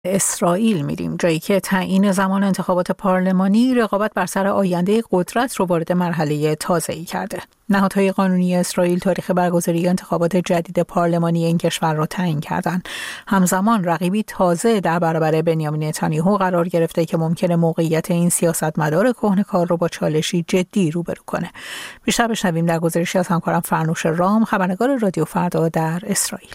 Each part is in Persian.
اسرائیل میریم، جایی که تعیین زمان انتخابات پارلمانی رقابت بر سر آینده قدرت رو وارد مرحله تازه‌ای کرده. نهادهای قانونی اسرائیل تاریخ برگزاری انتخابات جدید پارلمانی این کشور را تعیین کردند. همزمان رقیبی تازه در برابر بنیامین نتانیاهو قرار گرفته که ممکنه موقعیت این سیاستمدار کهنه‌کار رو با چالشی جدی روبرو کنه. بیشتر بشنویم در گزارشی از همکارم فرنوش رام، خبرنگار رادیو فردا در اسرائیل.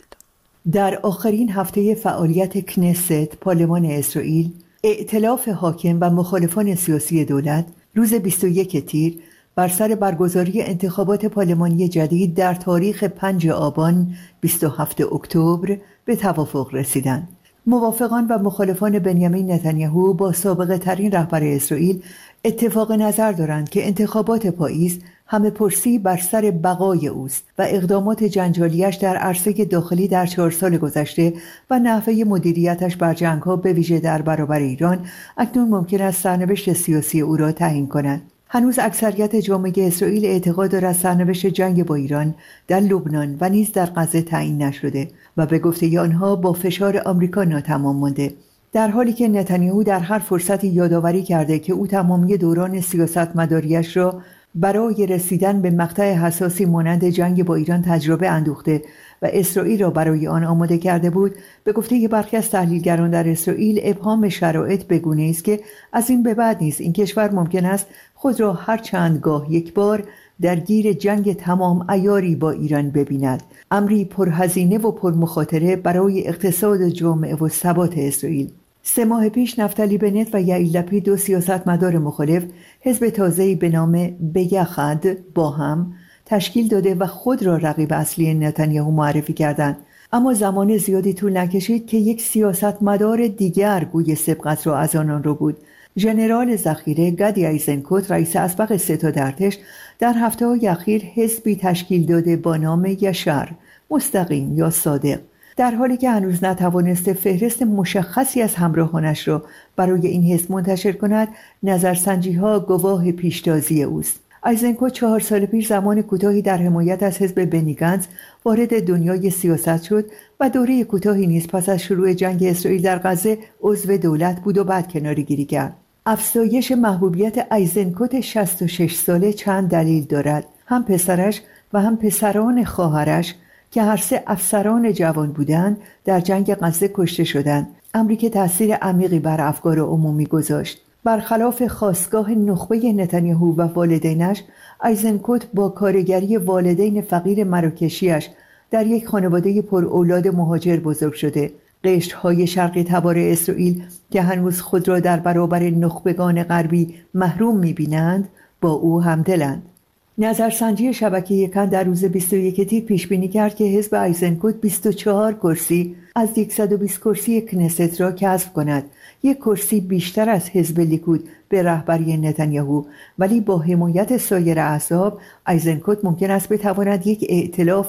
در آخرین هفته فعالیت کنست پارلمان اسرائیل، ائتلاف حاکم و مخالفان سیاسی دولت روز 21 تیر بر سر برگزاری انتخابات پارلمانی جدید در تاریخ 5 آبان 27 اکتبر به توافق رسیدند. موافقان و مخالفان بنیامین نتانیاهو با سابقه ترین رهبر اسرائیل اتفاق نظر دارند که انتخابات پاییز همه پرسی بر سر بقای اوست و اقدامات جنجالیش در عرصه داخلی در 4 سال گذشته و نحوه مدیریتش بر جنگ‌ها به ویژه در برابر ایران اکنون ممکن است سرنوشت سیاسی او را تعیین کند. هنوز اکثریت جامعه اسرائیل اعتقاد دارد سرنوشت جنگ با ایران در لبنان و نیز در غزه تعیین نشده و به گفته آنها با فشار آمریکا ناتمام مانده، در حالی که نتانیاهو در هر فرصتی یادآوری کرده که او تمامی دوران سیاستمداریش را برای رسیدن به مقطع حساسی مانند جنگ با ایران تجربه اندوخته و اسرائیل را برای آن آماده کرده بود. به گفته برخی از تحلیلگران در اسرائیل، ابهام شرایط بگونه است که از این به بعد نیز این کشور ممکن است خود را هر چند گاه یک بار درگیر جنگ تمام عیاری با ایران ببیند، امری پرهزینه و پرمخاطره برای اقتصاد جامعه و ثبات اسرائیل. 3 ماه پیش نفتالی بنت و یائیر لپید، دو سیاستمدار مخالف، حزب تازه‌ای به نام بیخد با هم تشکیل داده و خود را رقیب اصلی نتانیاهو معرفی کردند. اما زمان زیادی طول نکشید که یک سیاستمدار دیگر گوی سبقت را از آنان رو بود. ژنرال ذخیره گدی ایزنکوت، رئیس اسبق ستاد ارتش، در هفته‌های اخیر حزبی تشکیل داده با نام یشر، مستقیم یا صادق، در حالی که هنوز نتوانسته فهرست مشخصی از همراهانش را برای این حزب منتشر کند. نظرسنجی‌ها گواه پیشتازی اوست. ایزنکوت 4 سال پیش زمان کوتاهی در حمایت از حزب بنی گنتس وارد دنیای سیاست شد و دوره کوتاهی نیز پس از شروع جنگ اسرائیل در غزه عضو دولت بود و بعد کناره‌گیری کرد. افزایش محبوبیت ایزنکوت 66 ساله چند دلیل دارد. هم پسرش و هم پسران خواهرش که هر 3 افسران جوان بودند در جنگ غزه کشته شدند، امری که تأثیر عمیقی بر افکار عمومی گذاشت. برخلاف خاستگاه نخبه نتانیاهو و والدینش، ایزنکوت با کارگری والدین فقیر مراکشیش در یک خانواده پر اولاد مهاجر بزرگ شده. قشرهای شرقی تبار اسرائیل که هنوز خود را در برابر نخبگان غربی محروم می‌بینند با او همدلند. نظرسنجی شبکه کن در روز 21 تیر پیش بینی کرد که حزب ایزنکوت 24 کرسی از 120 کرسی کنست را کسب کند، 1 کرسی بیشتر از حزب لیکود به رهبری نتانیاهو، ولی با حمایت سایر احزاب ایزنکوت ممکن است بتواند یک ائتلاف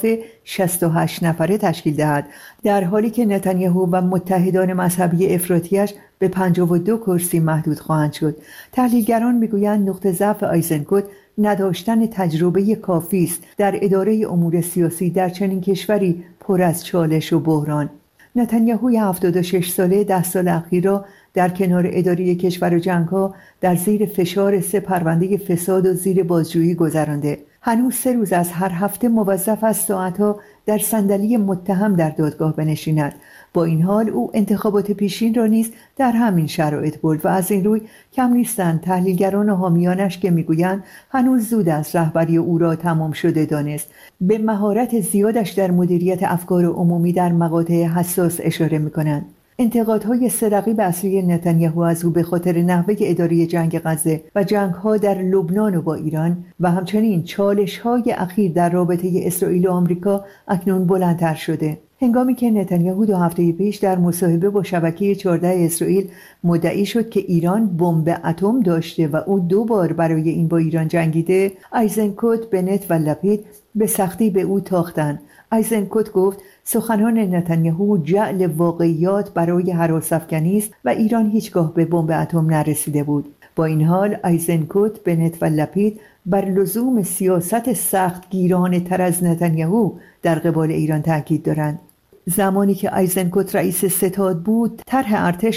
68 نفره تشکیل دهد، در حالی که نتانیاهو و متحدان مذهبی افراطیش به 52 کرسی محدود خواهند شد. تحلیلگران میگویند نقطه ضعف ایزنکوت نداشتن تجربه کافی است در اداره امور سیاسی در چنین کشوری پر از چالش و بحران. نتانیاهوی 76 ساله 10 سال اخیر را در کنار اداره کشور و جنگ‌ها در زیر فشار 3 پرونده فساد و زیر بازجویی گذرانده. هنوز 3 روز از هر هفته موظف است ساعتها در صندلی متهم در دادگاه بنشیند. با این حال او انتخابات پیشین را نیز در همین شرایط برد و از این روی کم نیستند تحلیلگران و حامیانش که میگویند هنوز زود است رهبری او را تمام شده دانست. به مهارت زیادش در مدیریت افکار عمومی در مقاطع حساس اشاره میکنند. انتقادهای 3 رقیب اصلی نتانیاهو از او به خاطر نحوه اداره جنگ غزه و جنگ‌ها در لبنان و با ایران و همچنین چالش‌های اخیر در رابطه اسرائیل و آمریکا اکنون بلندتر شده. هنگامی که نتانیاهو 2 هفته پیش در مصاحبه با شبکه 14 اسرائیل مدعی شد که ایران بمب اتم داشته و او 2 بار برای این با ایران جنگیده، ایزنکوت، بنت و لپید به سختی به او تاختند. ایزنکوت گفت سخنان نتانیاهو جعل واقعیات برای هراس‌افکنی است و ایران هیچگاه به بمب اتم نرسیده بود. با این حال ایزنکوت، بنت و لپید بر لزوم سیاست سخت گیرانه تر از نتانیاهو در قبال ایران تاکید دارند. زمانی که ایزنکوت رئیس ستاد بود، طرح ارتش